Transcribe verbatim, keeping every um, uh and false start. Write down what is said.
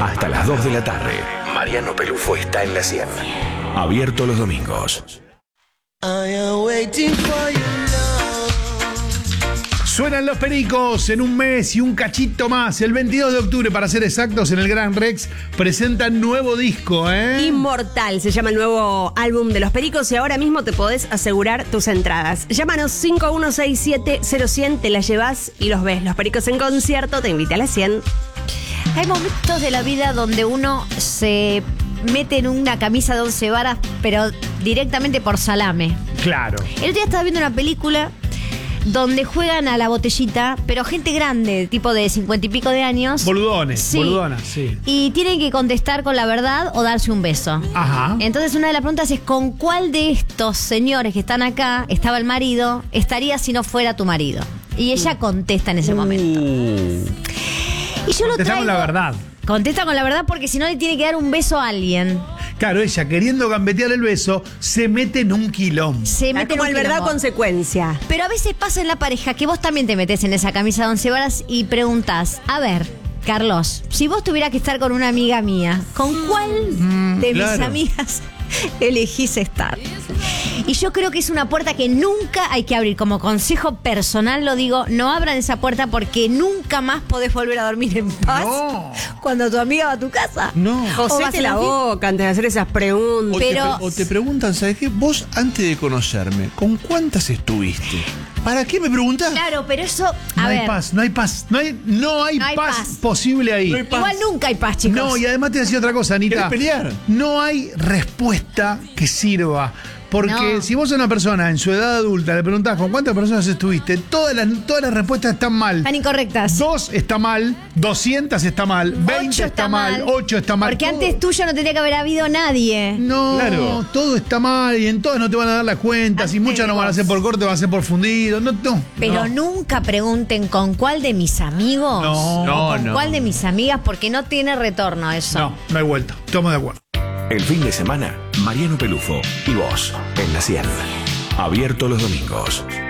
Hasta las dos de la tarde. Mariano Pelufo está en la cien. Abierto los domingos. Suenan Los Pericos en un mes y un cachito más. El veintidós de octubre, para ser exactos, en el Gran Rex presentan nuevo disco, ¿eh? Inmortal se llama el nuevo álbum de Los Pericos y ahora mismo te podés asegurar tus entradas. Llámanos cinco uno seis siete cero cien, te la llevas y los ves. Los Pericos en concierto, te invita a la cien. Hay momentos de la vida donde uno se mete en una camisa de once varas, pero directamente por salame. Claro. El otro día estaba viendo una película donde juegan a la botellita, pero gente grande, tipo de cincuenta y pico de años. Boludones, sí. boludonas, sí. Y tienen que contestar con la verdad o darse un beso. Ajá. Entonces una de las preguntas es: ¿con cuál de estos señores que están acá estaba el marido? Estaría si no fuera tu marido. Y ella contesta en ese momento. Uh. Y yo lo Contestamos traigo, la verdad. Contesta con la verdad porque si no le tiene que dar un beso a alguien. Claro, ella queriendo gambetear el beso, se mete en un quilombo. Se Es mete como en el un verdad quilombo. consecuencia. Pero a veces pasa en la pareja que vos también te metes en esa camisa de once varas y preguntás: a ver, Carlos, si vos tuvieras que estar con una amiga mía, ¿con cuál de mis claro. amigas elegís estar? Y yo creo que es una puerta que nunca hay que abrir. Como consejo personal lo digo: no abran esa puerta porque nunca más podés volver a dormir en paz No. cuando tu amiga va a tu casa. No. O José vas te a la la fiesta. boca antes de hacer esas preguntas. O, Pero- te, pre- o te preguntan, ¿sabes qué? Vos, antes de conocerme, ¿con cuántas estuviste? ¿Para qué me preguntás? Claro, pero eso, a No ver, hay paz, no hay paz, no hay, no hay, No hay paz, paz. posible ahí. No hay paz. igual nunca hay paz, chicos. No, y además te decía otra cosa, Anita. ¿Querés pelear? No hay respuesta que sirva. Porque No. si vos a una persona en su edad adulta le preguntás con cuántas personas estuviste, todas las, todas las respuestas están mal. Están incorrectas. Dos está mal, doscientas está mal, veinte Ocho está mal, ocho está mal. Porque todo- antes tuyo no tendría que haber habido nadie. No, Claro. todo está mal y en todas no te van a dar las cuentas y Antes muchas no de van a vos. ser por corte, van a ser por fundido. No, no. Pero no. nunca pregunten con cuál de mis amigos No, o no, con no. cuál de mis amigas, porque no tiene retorno eso. No, no hay vuelta. Estamos de acuerdo. El fin de semana, Mariano Pelufo y vos en la cien. Abierto los domingos.